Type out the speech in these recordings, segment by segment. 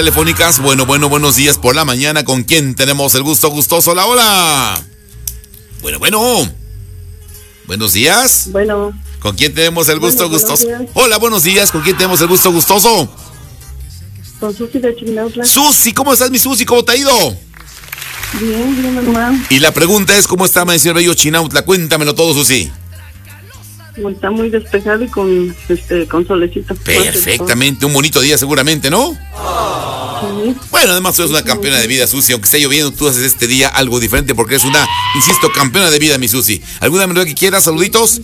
Telefónicas, buenos días por la mañana. ¿Con quién tenemos el gusto gustoso? Hola, hola. Buenos días. Bueno. ¿Con quién tenemos el gusto gustoso? Días. Hola, buenos días. ¿Con quién tenemos el gusto gustoso? Con Susi de Chignautla. Susi, ¿cómo estás, mi Susi? ¿Cómo te ha ido? Bien, hermano. Y la pregunta es, ¿cómo está Amanecido Bello Chignautla? Cuéntamelo todo, Susi. Está muy despejado y con solecito. Perfectamente, un bonito día seguramente, ¿no? Sí. Bueno, además tú eres una campeona de vida, Susi. Aunque esté lloviendo, tú haces este día algo diferente porque eres una, insisto, campeona de vida, mi Susi. ¿Alguna melodía que quieras? ¿Saluditos?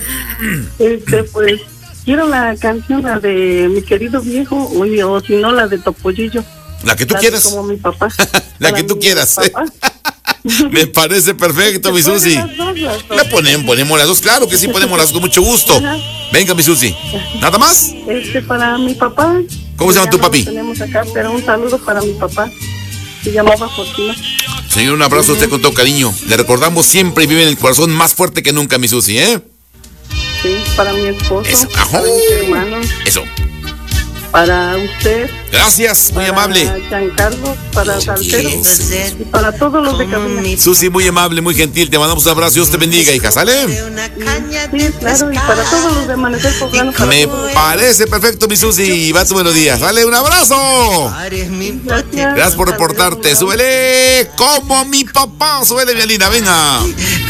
Pues quiero la canción, la de Mi Querido Viejo, o si no, la de Topollillo. La que tú quieras. Como mi papá. La que tú quieras. Me parece perfecto, mi Susi. La ponemos las dos, claro que sí, ponemos las dos con mucho gusto. Ajá. Venga, mi Susi. ¿Nada más? Para mi papá. ¿Cómo se llama tu papi? No lo tenemos acá, pero un saludo para mi papá. Se llamaba Fortuna. Señor, un abrazo a usted con todo cariño. Le recordamos siempre y vive en el corazón más fuerte que nunca, mi Susi, ¿eh? Sí, para mi esposo. Eso. Para mis hermanos. Eso. Para usted. Gracias, muy amable. Para Giancarlo, para Salcero y para todos los de cabina. Susi, muy amable, muy gentil. Te mandamos un abrazo. Dios te bendiga, hija. ¿Sale? Sí, claro, y para todos los de Amanecer Poblano. Me parece perfecto, mi Susi. Va tu melodía. ¿Sale? Un abrazo. Gracias. Gracias por reportarte. Súbele como mi papá. Súbele, mi Alina. Venga.